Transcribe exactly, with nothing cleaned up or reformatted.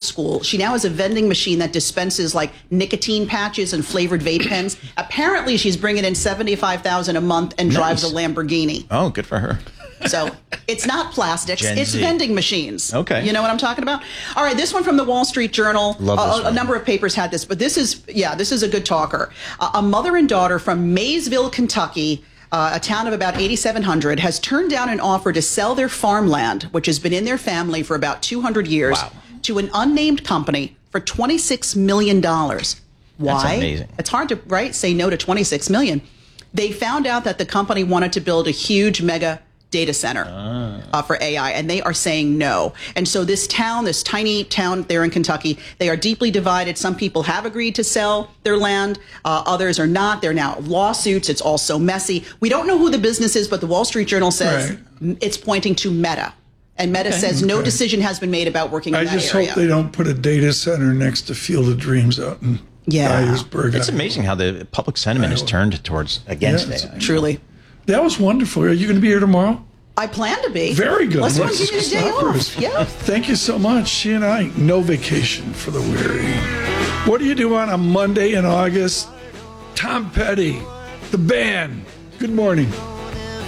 school. She now has a vending machine that dispenses like nicotine patches and flavored vape pens. Apparently, she's bringing in seventy-five thousand dollars a month and drives Nice. a Lamborghini. Oh, good for her. So it's not plastics, Gen it's Z. vending machines. Okay. You know what I'm talking about? All right, this one from the Wall Street Journal. Love this a, a one. number of papers had this, but this is, yeah, this is a good talker. Uh, a mother and daughter from Maysville, Kentucky, uh, a town of about eighty-seven hundred, has turned down an offer to sell their farmland, which has been in their family for about two hundred years, Wow. to an unnamed company for twenty-six million dollars. Why? That's amazing. It's hard to, right, say no to twenty-six million dollars. They found out that the company wanted to build a huge mega data center uh, for A I, and they are saying no. And so this town, this tiny town there in Kentucky, they are deeply divided. Some people have agreed to sell their land. Uh, others are not. There are now lawsuits. It's all so messy. We don't know who the business is, but the Wall Street Journal says Right. it's pointing to Meta. And Meta says no Okay. decision has been made about working in I that just area. hope they don't put a data center next to Field of Dreams out in Yeah. Dyersburg. It's amazing how the public sentiment has turned towards against Yeah, it. it's- Truly. That was wonderful. Are you going to be here tomorrow? I plan to be. Very good. Let's Let's give you the day stop off. first. Yeah. Thank you so much. She and I, no vacation for the weary. What do you do on a Monday in August? Tom Petty, the band. Good morning.